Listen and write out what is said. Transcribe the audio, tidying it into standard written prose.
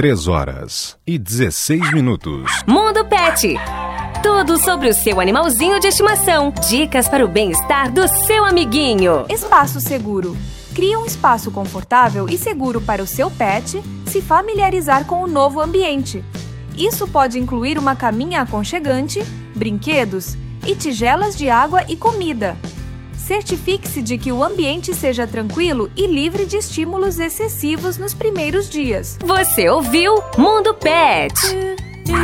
3h16. Mundo Pet. Tudo sobre o seu animalzinho de estimação. Dicas para o bem-estar do seu amiguinho. Espaço seguro. Crie um espaço confortável e seguro para o seu pet se familiarizar com o novo ambiente. Isso pode incluir uma caminha aconchegante, brinquedos e tigelas de água e comida. Certifique-se de que o ambiente seja tranquilo e livre de estímulos excessivos nos primeiros dias. Você ouviu Mundo Pet.